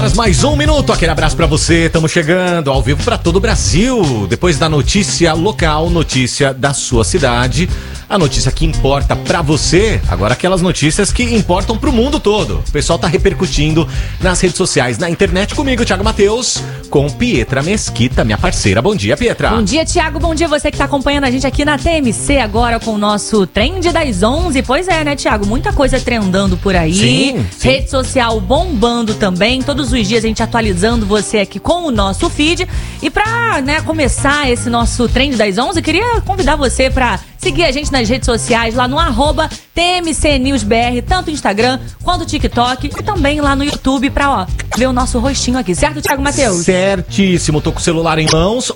horas, mais 1 minuto. Aquele abraço pra você. Estamos chegando ao vivo pra todo o Brasil. Depois da notícia local, notícia da sua cidade. A notícia que importa pra você. Agora aquelas notícias que importam pro mundo todo. O pessoal tá repercutindo nas redes sociais, na internet comigo, Thiago Matheus, com Pietra Mesquita, minha parceira. Bom dia, Pietra. Bom dia, Thiago. Bom dia você que tá acompanhando a gente aqui na TMC agora com o nosso Trend das 11. Pois é, né, Thiago? Muita coisa trendando por aí. Sim. Rede social bombando também. Todos os dias a gente atualizando você aqui com o nosso feed. E pra, né, começar esse nosso Trend das 11, queria convidar você pra seguir a gente nas redes sociais, lá no @TMCNewsBR, tanto Instagram quanto TikTok e também lá no YouTube pra, ver o nosso rostinho aqui, certo, Thiago Matheus? Certíssimo, tô com o celular em mãos,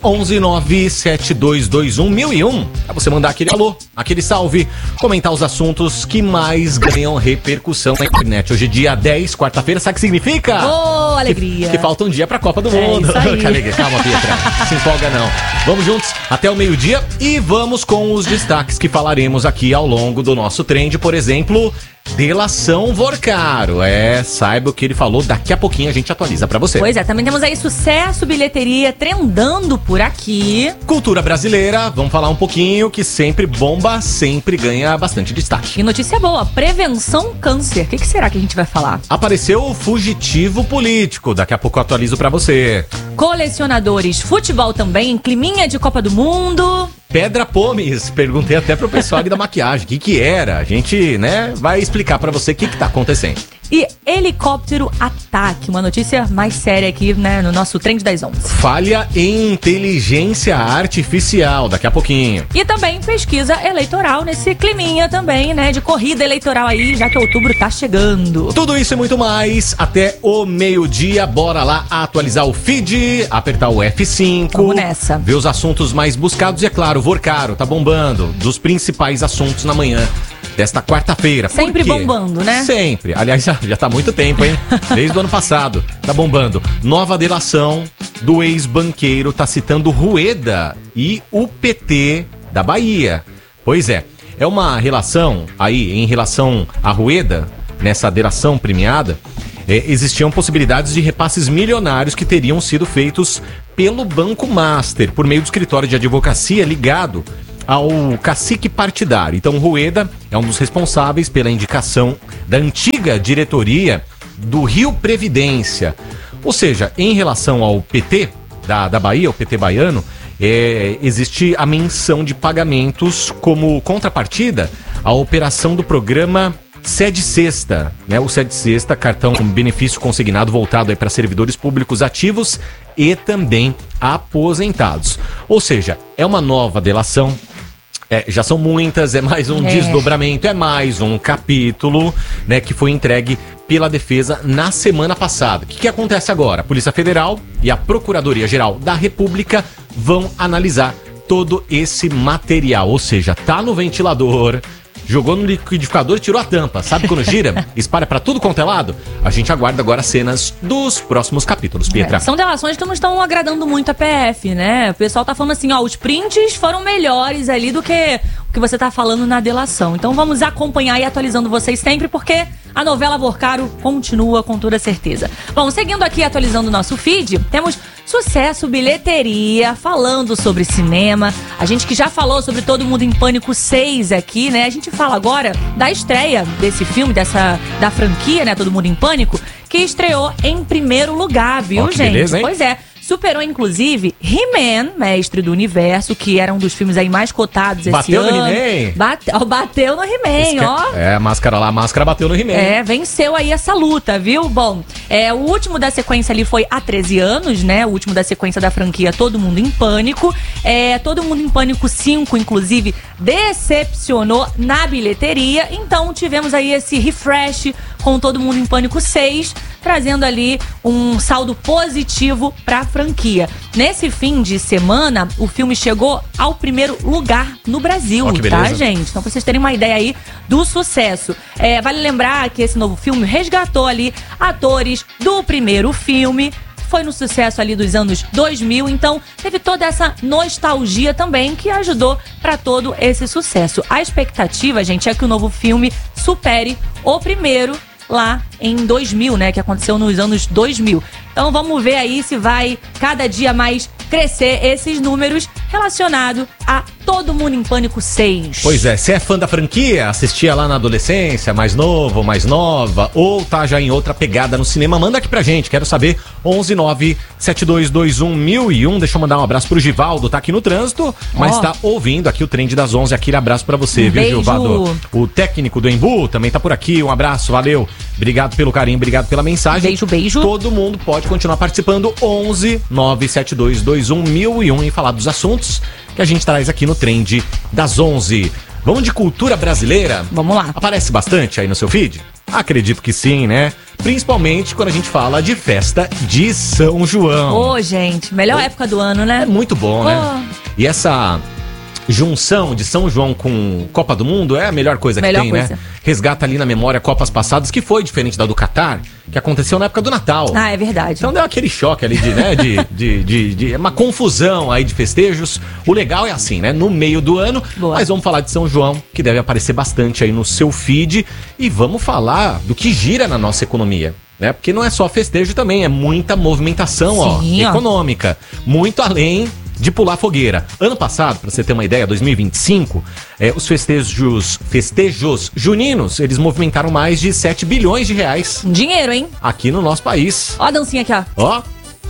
11972211001, pra você mandar aquele alô, aquele salve, comentar os assuntos que mais ganham repercussão na internet. Hoje é dia 10, quarta-feira, sabe o que significa? Ô, alegria! Que falta um dia pra Copa do Mundo. Isso aí. Que alegria. Calma, Pietra, se empolga não. Vamos juntos até o meio-dia e vamos com os destaques que falaremos aqui ao longo do nosso trend. Por exemplo, delação Vorcaro. Saiba o que ele falou, daqui a pouquinho a gente atualiza pra você. Pois é, também temos aí sucesso, bilheteria trendando por aqui. Cultura brasileira, vamos falar um pouquinho, que sempre bomba, sempre ganha bastante destaque. E notícia boa, prevenção câncer. O que será que a gente vai falar? Apareceu o fugitivo político, daqui a pouco eu atualizo pra você. Colecionadores, futebol também, climinha de Copa do Mundo. Pedra Pomes, perguntei até pro pessoal ali da maquiagem, o que era? A gente, né, vai explicar pra você o que tá acontecendo. E helicóptero ataque, uma notícia mais séria aqui, né, no nosso Trend das 11. Falha em inteligência artificial, daqui a pouquinho. E também pesquisa eleitoral nesse climinha também, né, de corrida eleitoral aí, já que outubro tá chegando. Tudo isso e muito mais até o meio-dia. Bora lá atualizar o feed, apertar o F5. Vamos nessa. Ver os assuntos mais buscados e, é claro, o Vorcaro tá bombando dos principais assuntos na manhã desta quarta-feira. Sempre Por quê? bombando, né? Sempre. Aliás, já tá há muito tempo, hein? Desde o ano passado. Tá bombando. Nova delação do ex-banqueiro tá citando Rueda e o PT da Bahia. Pois é. É uma relação aí, em relação a Rueda, nessa delação premiada, existiam possibilidades de repasses milionários que teriam sido feitos pelo Banco Master, por meio do escritório de advocacia ligado ao cacique partidário. Então, Rueda é um dos responsáveis pela indicação da antiga diretoria do Rio Previdência. Ou seja, em relação ao PT da Bahia, o PT baiano, existe a menção de pagamentos como contrapartida à operação do programa Sede Sexta, né? O Sede Sexta, cartão com benefício consignado voltado para servidores públicos ativos e também aposentados. Ou seja, é uma nova delação. Já são muitas, é mais um desdobramento, é mais um capítulo, né, que foi entregue pela defesa na semana passada. O que acontece agora? A Polícia Federal e a Procuradoria-Geral da República vão analisar todo esse material, ou seja, tá no ventilador, jogou no liquidificador e tirou a tampa. Sabe quando gira? Espalha pra tudo quanto é lado? A gente aguarda agora cenas dos próximos capítulos, Pietra. São delações que não estão agradando muito a PF, né? O pessoal tá falando assim, os prints foram melhores ali do que o que você tá falando na delação. Então vamos acompanhar e atualizando vocês sempre, porque a novela Vorcaro continua com toda certeza. Bom, seguindo aqui, atualizando o nosso feed, temos sucesso, bilheteria, falando sobre cinema. A gente que já falou sobre Todo Mundo em Pânico 6 aqui, né? A gente fala agora da estreia desse filme, da franquia, né? Todo Mundo em Pânico, que estreou em primeiro lugar, viu, gente? Beleza, hein? Pois é. Superou, inclusive, He-Man, Mestre do Universo, que era um dos filmes aí mais cotados esse Bateu ano. no He-Man? Bateu no He-Man, ó. A máscara lá, a máscara bateu no He-Man. Venceu aí essa luta, viu? Bom, o último da sequência ali foi há 13 anos, né? O último da sequência da franquia Todo Mundo em Pânico. Todo Mundo em Pânico 5, inclusive, decepcionou na bilheteria. Então, tivemos aí esse refresh com Todo Mundo em Pânico 6, trazendo ali um saldo positivo para a franquia. Nesse fim de semana, o filme chegou ao primeiro lugar no Brasil, tá, gente? Então, pra vocês terem uma ideia aí do sucesso. Vale lembrar que esse novo filme resgatou ali atores do primeiro filme. Foi no sucesso ali dos anos 2000, então teve toda essa nostalgia também que ajudou para todo esse sucesso. A expectativa, gente, é que o novo filme supere o primeiro lá em 2000, né? Que aconteceu nos anos 2000. Então vamos ver aí se vai cada dia mais crescer esses números relacionados a Todo Mundo em Pânico 6. Pois é, você é fã da franquia, assistia lá na adolescência, mais novo, mais nova, ou tá já em outra pegada no cinema, manda aqui pra gente, quero saber, 11972211001, deixa eu mandar um abraço pro Givaldo, tá aqui no trânsito, mas tá ouvindo aqui o Trend das 11, aquele abraço pra você, viu, Givaldo? O técnico do Embu também tá por aqui, um abraço, valeu, obrigado pelo carinho, obrigado pela mensagem. Beijo. Todo mundo pode continuar participando, 11972211001 e falar dos assuntos que a gente traz aqui no Trend das 11. Vamos de cultura brasileira? Vamos lá. Aparece bastante aí no seu feed? Acredito que sim, né? Principalmente quando a gente fala de festa de São João. Ô, gente, melhor época do ano, né? É muito bom, né? E essa junção de São João com Copa do Mundo é a melhor coisa que tem, né? Resgata ali na memória Copas passadas, que foi diferente da do Catar, que aconteceu na época do Natal. Ah, é verdade. Então deu aquele choque ali de, né, de uma confusão aí de festejos. O legal é assim, né? No meio do ano. Boa. Mas vamos falar de São João, que deve aparecer bastante aí no seu feed. E vamos falar do que gira na nossa economia. Né? Porque não é só festejo também, é muita movimentação, econômica. Muito além de pular fogueira. Ano passado, pra você ter uma ideia, 2025, os festejos juninos, eles movimentaram mais de 7 bilhões de reais. Dinheiro, hein? Aqui no nosso país. Ó a dancinha aqui, ó. Ó.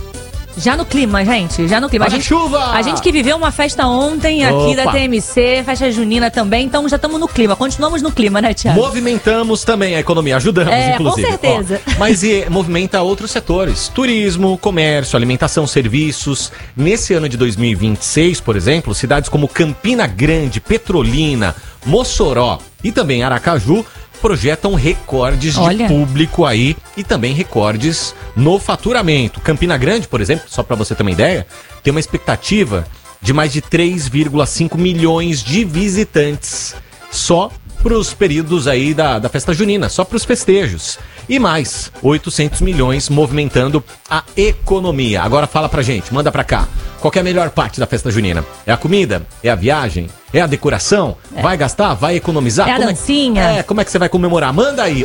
Já no clima, gente, já no clima. A gente que viveu uma festa ontem aqui da TMC, festa junina também, então já estamos no clima, continuamos no clima, né, Thiago? Movimentamos também a economia, ajudamos, inclusive. Com certeza. Mas movimenta outros setores, turismo, comércio, alimentação, serviços. Nesse ano de 2026, por exemplo, cidades como Campina Grande, Petrolina, Mossoró e também Aracaju projetam recordes de público aí e também recordes no faturamento. Campina Grande, por exemplo, só para você ter uma ideia, tem uma expectativa de mais de 3,5 milhões de visitantes só para os períodos aí da festa junina, só para os festejos. E mais, 800 milhões movimentando a economia. Agora fala pra gente, manda pra cá. Qual que é a melhor parte da festa junina? É a comida? É a viagem? É a decoração? Vai gastar? Vai economizar? É a dancinha? Como é que você vai comemorar? Manda aí,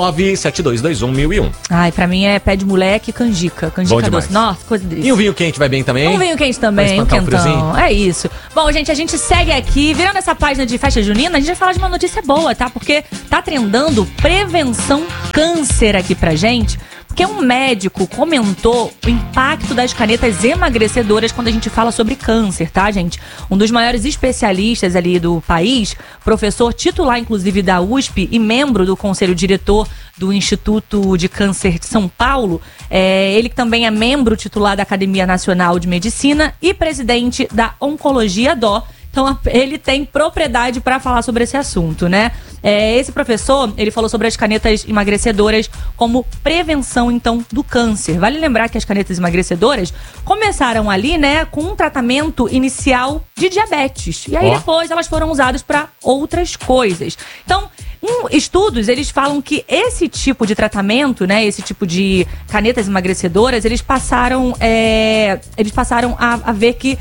11972211001. Ai, pra mim é pé de moleque e canjica. Canjica doce. Nossa, coisa disso. E um vinho quente vai bem também? Um vinho quente também, um quentão. É isso. Bom, gente, a gente segue aqui, virando essa página de festa junina, a gente vai falar de uma notícia boa, tá? Porque tá trendando prevenção câncer aqui pra gente. Porque um médico comentou o impacto das canetas emagrecedoras quando a gente fala sobre câncer, tá, gente? Um dos maiores especialistas ali do país, professor titular, inclusive, da USP e membro do conselho diretor do Instituto de Câncer de São Paulo, ele também é membro titular da Academia Nacional de Medicina e presidente da Oncologia DO. Então, ele tem propriedade para falar sobre esse assunto, né? Esse professor, ele falou sobre as canetas emagrecedoras como prevenção, então, do câncer. Vale lembrar que as canetas emagrecedoras começaram ali, né, com um tratamento inicial de diabetes. E aí, depois, elas foram usadas para outras coisas. Então, estudos, eles falam que esse tipo de tratamento, né, esse tipo de canetas emagrecedoras, eles passaram a ver que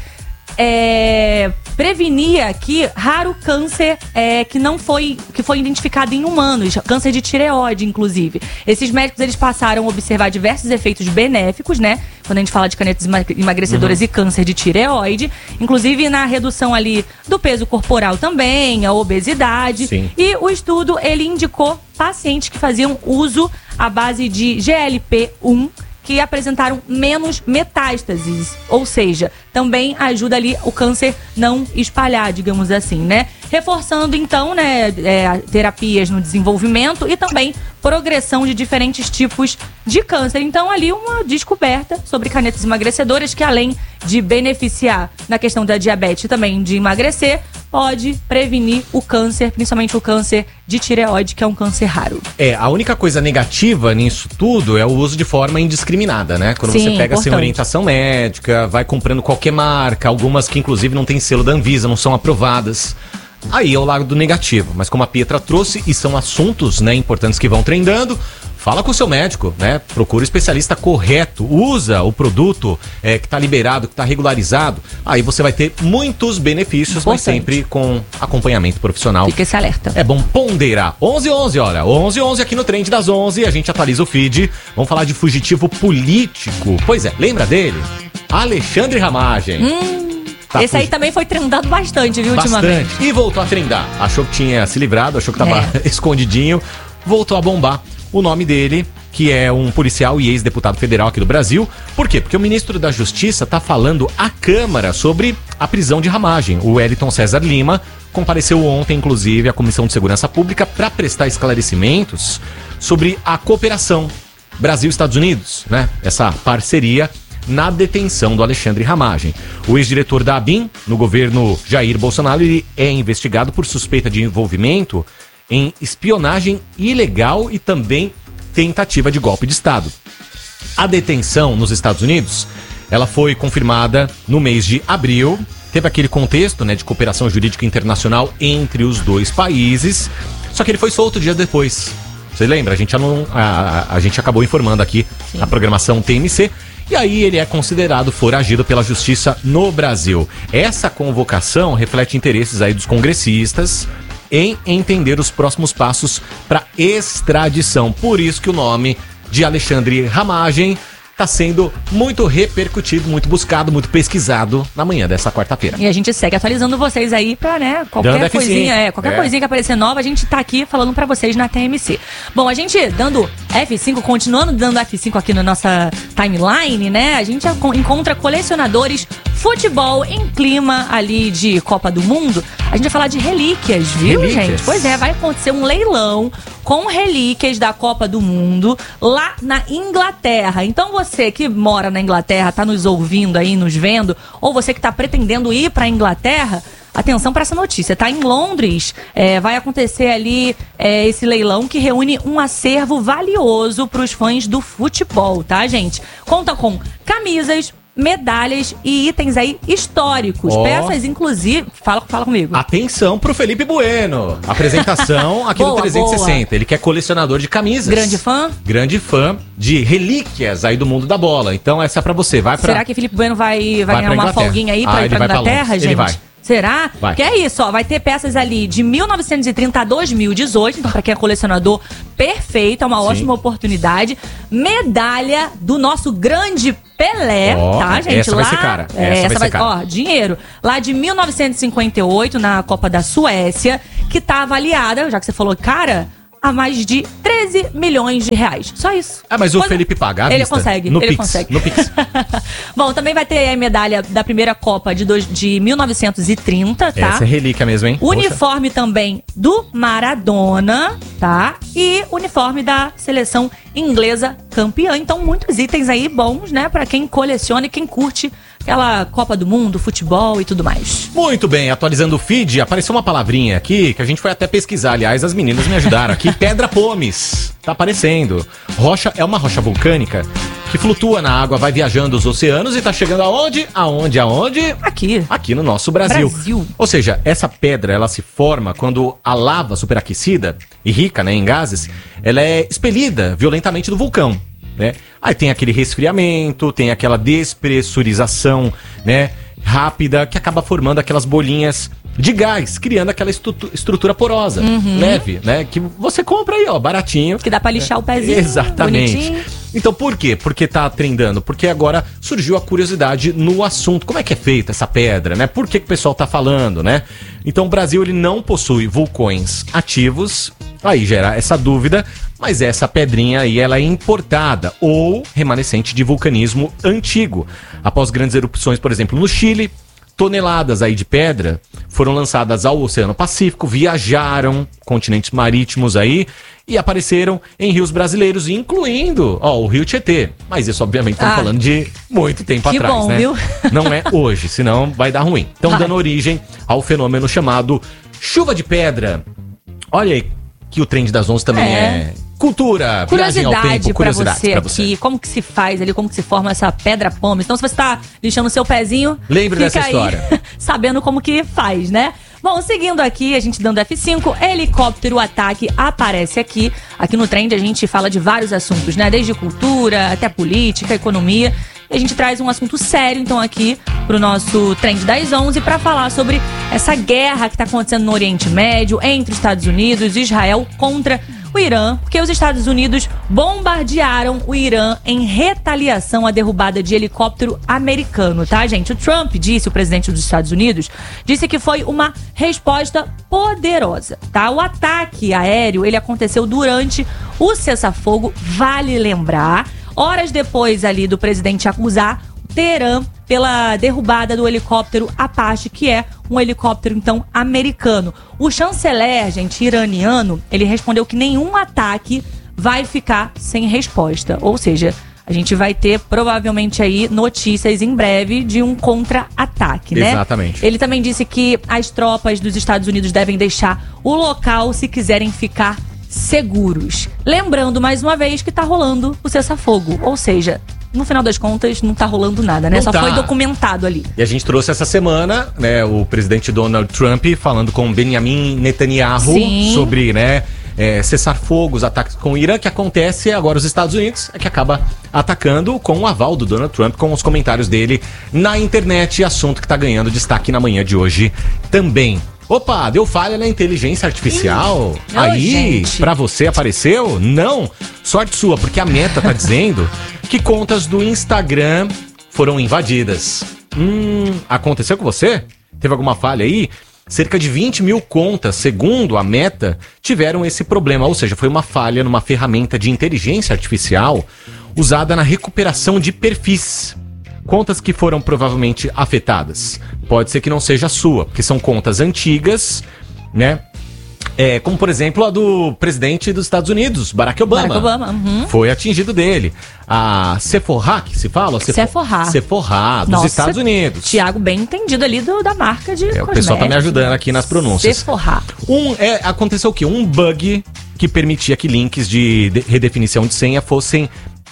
prevenia que raro câncer que foi identificado em humanos, câncer de tireoide, inclusive. Esses médicos, eles passaram a observar diversos efeitos benéficos, né? Quando a gente fala de canetas emagrecedoras e câncer de tireoide, inclusive na redução ali do peso corporal também, a obesidade. Sim. E o estudo, ele indicou pacientes que faziam uso à base de GLP-1, que apresentaram menos metástases, ou seja, também ajuda ali o câncer não espalhar, digamos assim, né? Reforçando, então, né, terapias no desenvolvimento e também progressão de diferentes tipos de câncer. Então, ali uma descoberta sobre canetas emagrecedoras que, além de beneficiar na questão da diabetes e também de emagrecer, pode prevenir o câncer, principalmente o câncer de tireoide, que é um câncer raro. A única coisa negativa nisso tudo é o uso de forma indiscriminada, né? Quando você pega sem orientação médica, vai comprando qualquer marca, algumas que inclusive não tem selo da Anvisa, não são aprovadas. Aí é o lado negativo, mas como a Pietra trouxe, e são assuntos, né, importantes que vão trendando, fala com o seu médico, né? Procura o especialista correto, usa o produto que está liberado, que está regularizado. Aí você vai ter muitos benefícios, mas sempre com acompanhamento profissional. Fica esse alerta. É bom ponderar. 11h11, olha, 11h11 aqui no Trend das 11, a gente atualiza o feed. Vamos falar de fugitivo político. Pois é, lembra dele? Alexandre Ramagem. Esse aí também foi trendado bastante, viu, ultimamente. E voltou a trendar. Achou que tinha se livrado, achou que tava escondidinho. Voltou a bombar. O nome dele, que é um policial e ex-deputado federal aqui do Brasil. Por quê? Porque o ministro da Justiça tá falando à Câmara sobre a prisão de Ramagem. O Wellington César Lima compareceu ontem, inclusive, à Comissão de Segurança Pública para prestar esclarecimentos sobre a cooperação Brasil-Estados Unidos, né? Essa parceria na detenção do Alexandre Ramagem. O ex-diretor da ABIN, no governo Jair Bolsonaro, ele é investigado por suspeita de envolvimento em espionagem ilegal e também tentativa de golpe de Estado. A detenção nos Estados Unidos, ela foi confirmada no mês de abril. Teve aquele contexto, né, de cooperação jurídica internacional entre os dois países. Só que ele foi solto dias depois. Você lembra? A gente acabou informando aqui na programação TMC. E aí ele é considerado foragido pela justiça no Brasil. Essa convocação reflete interesses aí dos congressistas em entender os próximos passos para extradição. Por isso que o nome de Alexandre Ramagem está sendo muito repercutido, muito buscado, muito pesquisado na manhã dessa quarta-feira. E a gente segue atualizando vocês aí pra, né, qualquer coisinha, coisinha que aparecer nova, a gente tá aqui falando pra vocês na TMC. Bom, a gente dando F5, continuando dando F5 aqui na nossa timeline, né, a gente encontra colecionadores futebol em clima ali de Copa do Mundo. A gente vai falar de relíquias, viu, gente? Pois é, vai acontecer um leilão com relíquias da Copa do Mundo lá na Inglaterra. Então você que mora na Inglaterra, tá nos ouvindo aí, nos vendo, ou você que tá pretendendo ir pra Inglaterra, atenção para essa notícia, tá? Em Londres vai acontecer ali esse leilão que reúne um acervo valioso pros fãs do futebol, tá, gente? Conta com camisas, medalhas e itens aí históricos. Peças, inclusive... Fala comigo. Atenção pro Felipe Bueno. Apresentação aqui no 360. Ele que é colecionador de camisas. Grande fã? Grande fã de relíquias aí do mundo da bola. Então essa é pra você. Será que Felipe Bueno vai ganhar uma folguinha aí pra ir pra Inglaterra, gente? Ele vai. Será? Vai. Que é isso, ó. Vai ter peças ali de 1930 a 2018. Então, pra quem é colecionador, perfeito. É uma ótima oportunidade. Medalha do nosso grande Pelé, tá, gente? Essa vai ser cara. Essa vai ser cara. Ó, dinheiro. Lá de 1958, na Copa da Suécia, que tá avaliada, já que você falou, cara, a mais de 13 milhões de reais. Só isso. Mas o Felipe paga à Ele vista. consegue. No ele Pix, consegue. No Pix. Bom, também vai ter a medalha da primeira Copa de 1930, tá? Essa é relíquia mesmo, hein? Uniforme também do Maradona, tá? E uniforme da seleção inglesa campeã. Então, muitos itens aí bons, né? Pra quem coleciona e quem curte aquela Copa do Mundo, futebol e tudo mais. Muito bem, atualizando o feed, apareceu uma palavrinha aqui que a gente foi até pesquisar. Aliás, as meninas me ajudaram aqui. Pedra Pomes. Tá aparecendo. É uma rocha vulcânica que flutua na água, vai viajando os oceanos e tá chegando aonde? Aonde? Aqui no nosso Brasil. Ou seja, essa pedra, ela se forma quando a lava superaquecida e rica, né, em gases, ela é expelida violentamente do vulcão, né? Aí tem aquele resfriamento, tem aquela despressurização, né, rápida, que acaba formando aquelas bolinhas de gás, criando aquela estrutura porosa, leve, né? Que você compra aí, ó, baratinho. Que dá pra lixar o pezinho. Exatamente. Bonitinho. Então por quê? Porque tá trendando? Porque agora surgiu a curiosidade no assunto. Como é que é feita essa pedra, né? Por que o pessoal tá falando, né? Então o Brasil, ele não possui vulcões ativos. Aí gera essa dúvida, mas essa pedrinha aí, ela é importada ou remanescente de vulcanismo antigo. Após grandes erupções, por exemplo, no Chile, toneladas aí de pedra foram lançadas ao Oceano Pacífico, viajaram continentes marítimos aí e apareceram em rios brasileiros, incluindo, o Rio Tietê. Mas isso, obviamente, estamos falando de muito tempo atrás, bom, né? Viu? Não é hoje, senão vai dar ruim. Então, dando origem ao fenômeno chamado chuva de pedra. Olha aí que o Trend das 11 também é cultura, viagem ao tempo, curiosidade pra você aqui, como que se faz ali, como que se forma essa pedra pomes. Então, se você tá lixando o seu pezinho, lembre dessa história. sabendo como que faz, né? Bom, seguindo aqui, a gente dando F5, helicóptero ataque aparece aqui. Aqui no Trend a gente fala de vários assuntos, né? Desde cultura até política, economia. E a gente traz um assunto sério, então, aqui pro nosso Trend das 11 para falar sobre essa guerra que tá acontecendo no Oriente Médio entre os Estados Unidos e Israel contra o Irã, porque os Estados Unidos bombardearam o Irã em retaliação à derrubada de helicóptero americano, tá, gente? O Trump disse, o presidente dos Estados Unidos, disse que foi uma resposta poderosa, tá? O ataque aéreo, ele aconteceu durante o cessar-fogo, vale lembrar, horas depois ali do presidente acusar Teherã pela derrubada do helicóptero Apache, que é um helicóptero, então, americano. O chanceler, gente, iraniano, ele respondeu que nenhum ataque vai ficar sem resposta. Ou seja, a gente vai ter, provavelmente, aí, notícias em breve de um contra-ataque, né? Exatamente. Ele também disse que as tropas dos Estados Unidos devem deixar o local se quiserem ficar seguros. Lembrando, mais uma vez, que tá rolando o cessar-fogo. Ou seja, no final das contas, não tá rolando nada, né? Não Só tá. foi documentado ali. E a gente trouxe essa semana, né, o presidente Donald Trump falando com Benjamin Netanyahu Sim. sobre, né, cessar fogo, os ataques com o Irã, que acontece agora os Estados Unidos, é que acaba atacando com o aval do Donald Trump, com os comentários dele na internet, assunto que tá ganhando destaque na manhã de hoje também. Opa, deu falha na inteligência artificial? Não, Aí, gente. pra você apareceu? Não. Sorte sua, porque a Meta tá dizendo que contas do Instagram foram invadidas. Aconteceu com você? Teve alguma falha aí? Cerca de 20 mil contas, segundo a Meta, tiveram esse problema. Ou seja, foi uma falha numa ferramenta de inteligência artificial usada na recuperação de perfis. Contas que foram provavelmente afetadas. Pode ser que não seja a sua, porque são contas antigas, né? Como, por exemplo, a do presidente dos Estados Unidos, Barack Obama. Barack Obama, uhum. Foi atingido dele. A Sephora, que se fala? Sephora, dos Nossa, Estados Unidos. Tiago, bem entendido ali da marca de O pessoal tá me ajudando aqui nas pronúncias. Sephora. Aconteceu o quê? Um bug que permitia que links de redefinição de senha fossem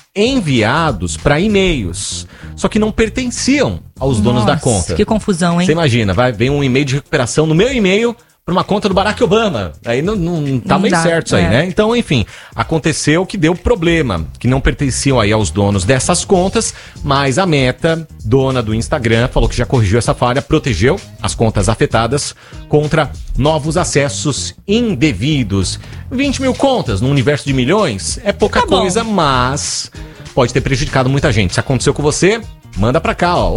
enviados para e-mails, só que não pertenciam aos donos da conta. Que confusão, hein? Você imagina, vem um e-mail de recuperação no meu e-mail para uma conta do Barack Obama. Aí não tá meio certo isso aí, né? Então, enfim, aconteceu que deu problema, que não pertenciam aí aos donos dessas contas, mas a Meta, dona do Instagram, falou que já corrigiu essa falha, protegeu as contas afetadas contra novos acessos indevidos. 20 mil contas no universo de milhões é pouca coisa, mas pode ter prejudicado muita gente. Se aconteceu com você, manda pra cá, ó,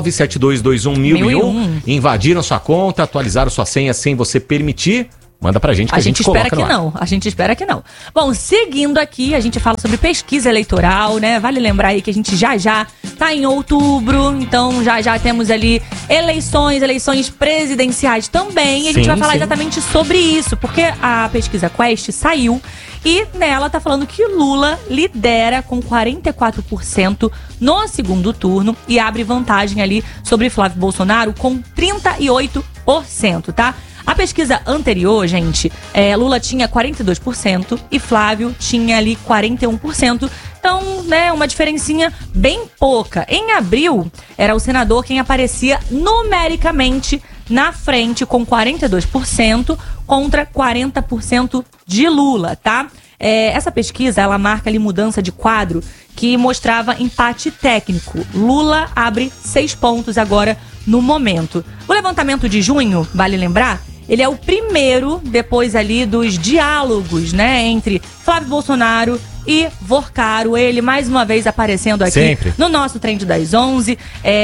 11972211001. Invadiram sua conta, atualizaram sua senha sem você permitir. Manda pra gente que a gente espera coloca que não. A gente espera que não. Bom, seguindo aqui, a gente fala sobre pesquisa eleitoral, né? Vale lembrar aí que a gente já tá em outubro, então já temos ali eleições presidenciais também. E a gente vai falar exatamente sobre isso, porque a pesquisa Quest saiu e nela tá falando que Lula lidera com 44% no segundo turno e abre vantagem ali sobre Flávio Bolsonaro com 38%, tá? A pesquisa anterior, gente, Lula tinha 42% e Flávio tinha ali 41%. Então, né, uma diferencinha bem pouca. Em abril, era o senador quem aparecia numericamente na frente com 42% contra 40% de Lula, tá? Essa pesquisa, ela marca ali mudança de quadro que mostrava empate técnico. Lula abre 6 pontos agora no momento. O levantamento de junho, vale lembrar, ele é o primeiro depois ali dos diálogos, né, entre Flávio Bolsonaro e Vorcaro, ele mais uma vez aparecendo aqui no nosso Trend das 11,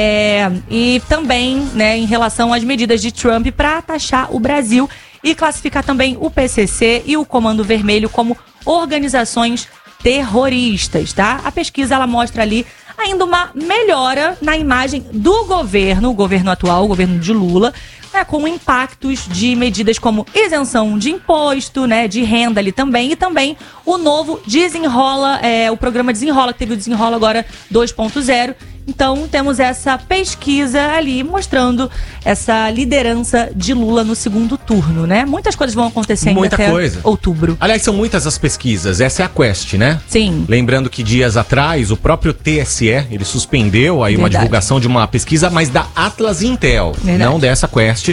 e também, né, em relação às medidas de Trump para taxar o Brasil e classificar também o PCC e o Comando Vermelho como organizações terroristas, tá? A pesquisa, ela mostra ali ainda uma melhora na imagem do governo, o governo atual, o governo de Lula, com impactos de medidas como isenção de imposto, né, de renda ali também, e também o novo Desenrola, o programa Desenrola, que teve o Desenrola agora 2.0. Então, temos essa pesquisa ali mostrando essa liderança de Lula no segundo turno, né? Muitas coisas vão acontecendo até outubro. Aliás, são muitas as pesquisas. Essa é a Quest, né? Sim. Lembrando que dias atrás, o próprio TSE, ele suspendeu aí uma divulgação de uma pesquisa, mas da Atlas Intel, não dessa Quest.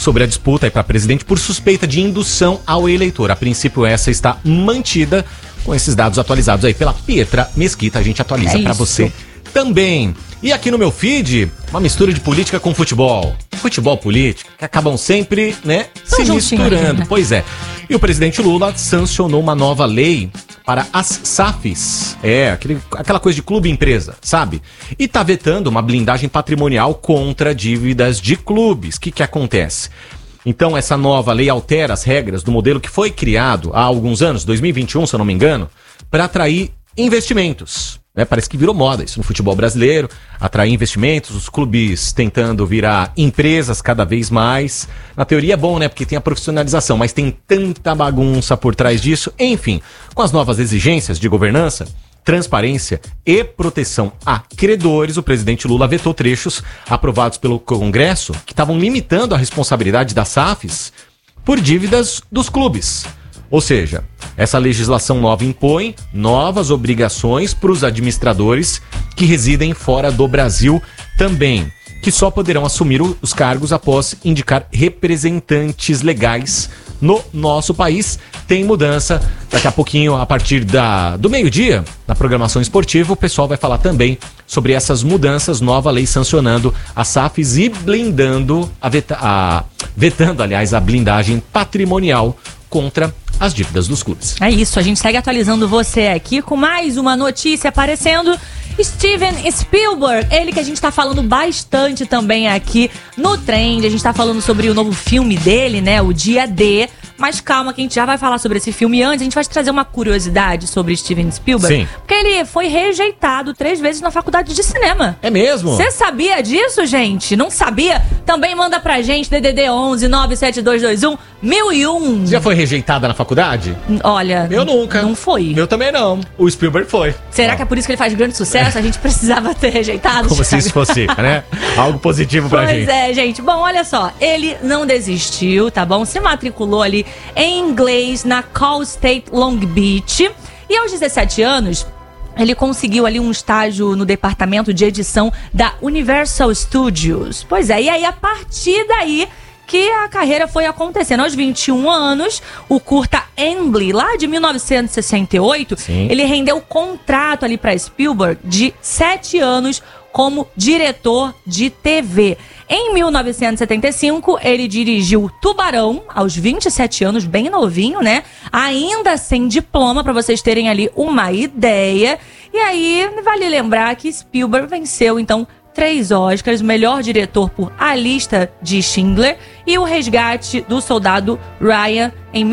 sobre a disputa para presidente por suspeita de indução ao eleitor. A princípio, essa está mantida com esses dados atualizados aí pela Pietra Mesquita. A gente atualiza para você também. E aqui no meu feed, uma mistura de política com futebol. Futebol política, que acabam sempre, né, se misturando. Pois é. E o presidente Lula sancionou uma nova lei para as SAFs. Aquela coisa de clube-empresa, sabe? E tá vetando uma blindagem patrimonial contra dívidas de clubes. O que acontece? Então, essa nova lei altera as regras do modelo que foi criado há alguns anos, 2021, se eu não me engano, para atrair investimentos. Parece que virou moda isso no futebol brasileiro, atrair investimentos, os clubes tentando virar empresas cada vez mais. Na teoria é bom, né? Porque tem a profissionalização, mas tem tanta bagunça por trás disso. Enfim, com as novas exigências de governança, transparência e proteção a credores, o presidente Lula vetou trechos aprovados pelo Congresso que estavam limitando a responsabilidade das SAFs por dívidas dos clubes. Ou seja, essa legislação nova impõe novas obrigações para os administradores que residem fora do Brasil também, que só poderão assumir os cargos após indicar representantes legais no nosso país. Tem mudança. Daqui a pouquinho, a partir do meio-dia, na programação esportiva, o pessoal vai falar também sobre essas mudanças, nova lei sancionando as SAFs e blindando, vetando, aliás, a blindagem patrimonial contra as dívidas dos clubes. É isso, a gente segue atualizando você aqui com mais uma notícia aparecendo. Steven Spielberg, ele que a gente tá falando bastante também aqui no Trend. A gente tá falando sobre o novo filme dele, né, o Dia D. Mas calma, que a gente já vai falar sobre esse filme. Antes, a gente vai te trazer uma curiosidade sobre Steven Spielberg. Sim. Porque ele foi rejeitado 3 vezes na faculdade de cinema. É mesmo? Você sabia disso, gente? Não sabia? Também manda pra gente, DDD 11 97221 1001. Você já foi rejeitada na faculdade? Olha... Eu nunca. Não foi. Eu também não. O Spielberg foi. Será que é por isso que ele faz grande sucesso? A gente precisava ter rejeitado? Como se isso fosse, né? Algo positivo pra gente. Pois é, gente. Bom, olha só. Ele não desistiu, tá bom? Se matriculou ali em inglês na Cal State Long Beach. E aos 17 anos, ele conseguiu ali um estágio no departamento de edição da Universal Studios. Pois é, e aí a partir daí que a carreira foi acontecendo. Aos 21 anos, o curta Emily, lá de 1968, Sim. ele rendeu contrato ali para Spielberg de 7 anos como diretor de TV. Em 1975, ele dirigiu Tubarão, aos 27 anos, bem novinho, né? Ainda sem diploma, para vocês terem ali uma ideia. E aí, vale lembrar que Spielberg venceu, então, 3 Oscars, melhor diretor por A Lista de Schindler e O Resgate do Soldado Ryan em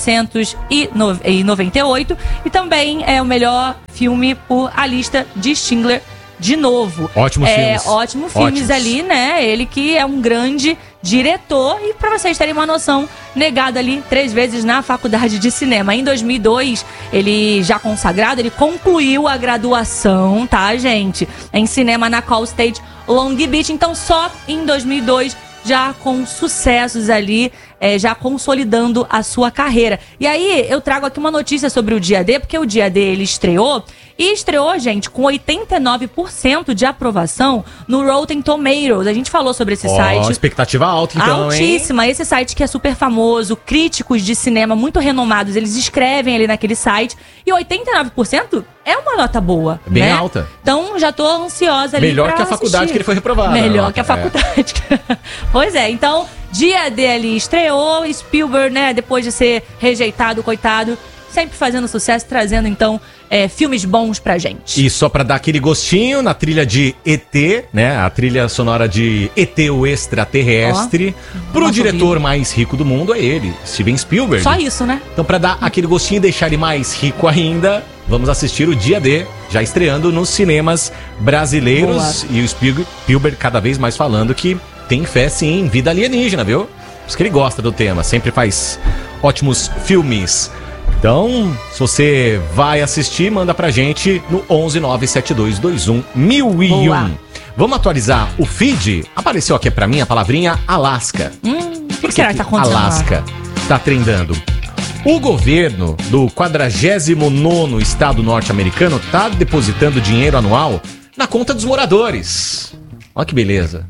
1998 e também é o melhor filme por A Lista de Schindler de novo. Ótimos filmes. Ótimos filmes ali, né? Ele que é um grande diretor e pra vocês terem uma noção, negado ali 3 vezes na faculdade de cinema. Em 2002, ele já consagrado, ele concluiu a graduação, tá, gente? Em cinema na Cal State Long Beach. Então, só em 2002, já com sucessos ali, já consolidando a sua carreira. E aí, eu trago aqui uma notícia sobre o Dia D, porque o Dia D, ele estreou, gente, com 89% de aprovação no Rotten Tomatoes. A gente falou sobre esse site. Expectativa alta, então, altíssima. Esse site que é super famoso, críticos de cinema muito renomados, eles escrevem ali naquele site. E 89% é uma nota boa, bem né? alta. Então, já tô ansiosa ali melhor pra que a faculdade assistir. que ele foi reprovado. Melhor que a faculdade. Pois é, então, Dia D ali estreou, Spielberg, né, depois de ser rejeitado, coitado, sempre fazendo sucesso, trazendo, então, filmes bons pra gente. E só pra dar aquele gostinho, na trilha de ET, né, a trilha sonora de ET, o extraterrestre, pro diretor mais rico do mundo é ele, Steven Spielberg. Só isso, né? Então, pra dar aquele gostinho e deixar ele mais rico ainda, vamos assistir o Dia D, já estreando nos cinemas brasileiros. Boa. E o Spielberg cada vez mais falando que tem fé, sim, em vida alienígena, viu? Por isso que ele gosta do tema, sempre faz ótimos filmes. Então, se você vai assistir, manda pra gente no 11 97221 1001. Vamos atualizar o feed? Apareceu aqui pra mim a palavrinha Alasca. O que será que tá acontecendo? Alasca tá trendando. O governo do 49º estado norte-americano tá depositando dinheiro anual na conta dos moradores. Olha que beleza.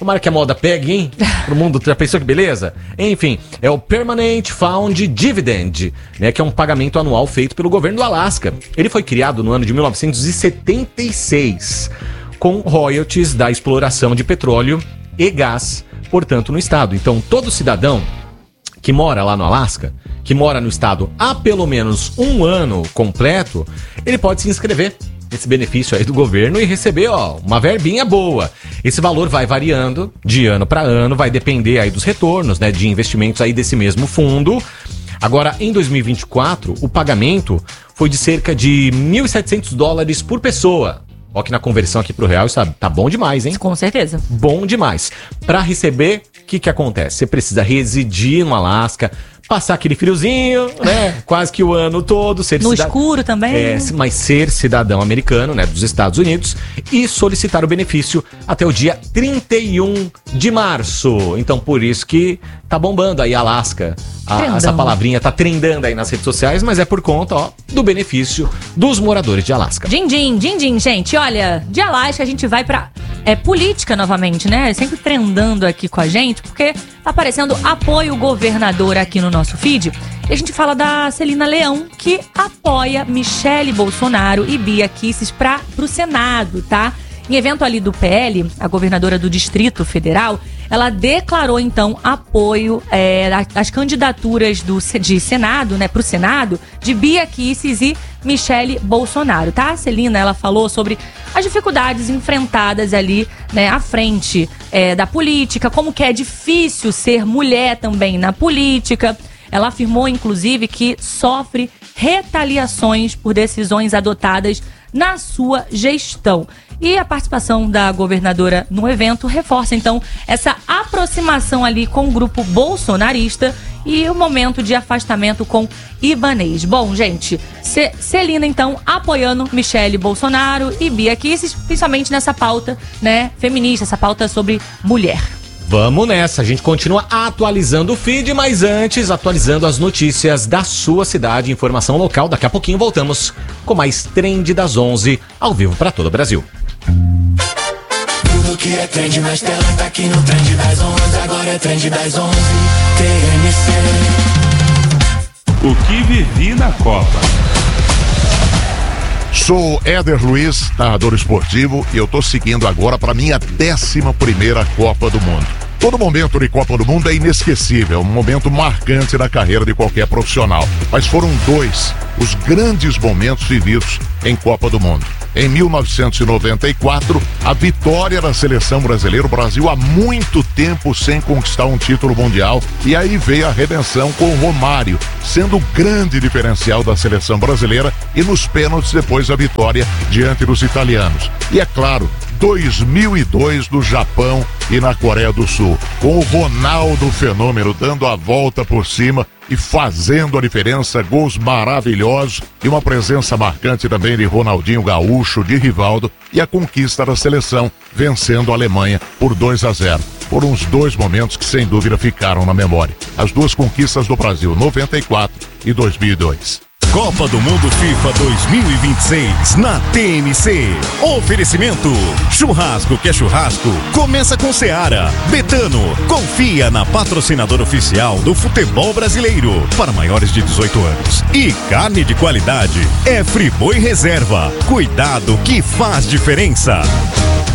Tomara que a moda pegue, hein? Pro mundo, já pensou que beleza? Enfim, é o Permanent Fund Dividend, né? Que é um pagamento anual feito pelo governo do Alasca. Ele foi criado no ano de 1976, com royalties da exploração de petróleo e gás, portanto, no estado. Então, todo cidadão que mora lá no Alasca, que mora no estado há pelo menos um ano completo, ele pode se inscrever nesse benefício aí do governo e receber, uma verbinha boa. Esse valor vai variando de ano para ano, vai depender aí dos retornos, né, de investimentos aí desse mesmo fundo. Agora, em 2024, o pagamento foi de cerca de $1.700 por pessoa. Ó, que na conversão aqui pro real isso tá bom demais, hein? Com certeza. Bom demais. Para receber, o que acontece? Você precisa residir no Alasca, passar aquele friozinho, né? Quase que o ano todo. Ser no escuro também. Mas ser cidadão americano, né? Dos Estados Unidos. E solicitar o benefício até o dia 31 de março. Então, por isso que tá bombando aí Alasca. Essa palavrinha tá trendando aí nas redes sociais, mas é por conta, do benefício dos moradores de Alasca. Din, gente. Olha, de Alasca a gente vai pra política novamente, né? Sempre trendando aqui com a gente, porque tá aparecendo apoio governador aqui no nosso feed. E a gente fala da Celina Leão, que apoia Michele Bolsonaro e Bia Kicis pro Senado, tá? Em evento ali do PL, a governadora do Distrito Federal, ela declarou então apoio às candidaturas de Senado, né, pro Senado, de Bia Kicis e Michele Bolsonaro, tá? A Celina, ela falou sobre as dificuldades enfrentadas ali, né, à frente da política, como que é difícil ser mulher também na política. Ela afirmou, inclusive, que sofre retaliações por decisões adotadas na sua gestão. E a participação da governadora no evento reforça, então, essa aproximação ali com o grupo bolsonarista e o momento de afastamento com Ibanez. Bom, gente, Celina, então, apoiando Michele Bolsonaro e Bia Kicis, principalmente nessa pauta, né, feminista, essa pauta sobre mulher. Vamos nessa, a gente continua atualizando o feed, mas antes, atualizando as notícias da sua cidade, informação local. Daqui a pouquinho voltamos com mais Trend das 11, ao vivo para todo o Brasil. Tudo que é trend nas telas tá aqui no Trend das 11, agora é Trend das 11, TNC. O que vivi na Copa. Sou Éder Luiz, narrador esportivo, e eu tô seguindo agora para minha 11ª Copa do Mundo. Todo momento de Copa do Mundo é inesquecível, um momento marcante na carreira de qualquer profissional. Mas foram dois os grandes momentos vividos em Copa do Mundo. Em 1994, a vitória da seleção brasileira, o Brasil há muito tempo sem conquistar um título mundial, e aí veio a redenção com o Romário, sendo o grande diferencial da seleção brasileira, e nos pênaltis depois a vitória diante dos italianos. E é claro, 2002 no Japão e na Coreia do Sul, com o Ronaldo Fenômeno dando a volta por cima e fazendo a diferença, gols maravilhosos e uma presença marcante também de Ronaldinho Gaúcho, de Rivaldo, e a conquista da seleção vencendo a Alemanha por 2-0. Foram os dois momentos que sem dúvida ficaram na memória. As duas conquistas do Brasil, 94 e 2002. Copa do Mundo FIFA 2026 na TNC. Oferecimento: churrasco que é churrasco, começa com Seara. Betano, confia na patrocinadora oficial do futebol brasileiro para maiores de 18 anos. E carne de qualidade é Friboi Reserva. Cuidado que faz diferença.